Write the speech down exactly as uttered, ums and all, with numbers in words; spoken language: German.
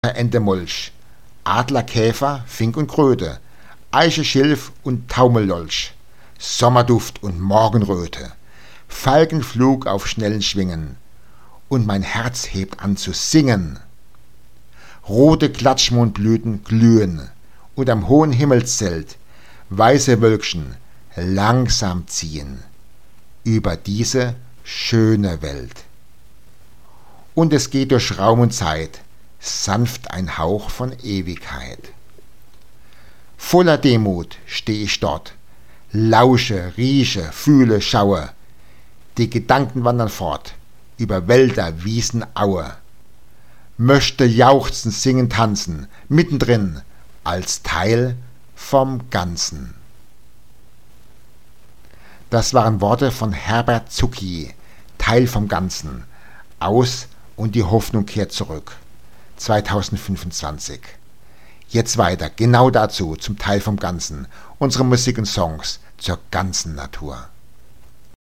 Ente, Molch, Adler, Käfer, Fink und Kröte, Eiche, Schilf und Taumellolch, Sommerduft und Morgenröte, Falkenflug auf schnellen Schwingen, und mein Herz hebt an zu singen. Rote Klatschmondblüten glühen, und am hohen Himmelszelt weiße Wölkchen langsam ziehen über diese schöne Welt. Und es geht durch Raum und Zeit, sanft ein Hauch von Ewigkeit. Voller Demut steh ich dort, lausche, rieche, fühle, schaue, die Gedanken wandern fort, über Wälder, Wiesen, Aue, möchte jauchzen, singen, tanzen, mittendrin, als Teil vom Ganzen. Das waren Worte von Herbert Zucki, Teil vom Ganzen, aus Und die Hoffnung kehrt zurück, zweitausendfünfundzwanzig. Jetzt weiter, genau dazu, zum Teil vom Ganzen, unsere Musik und Songs zur ganzen Natur.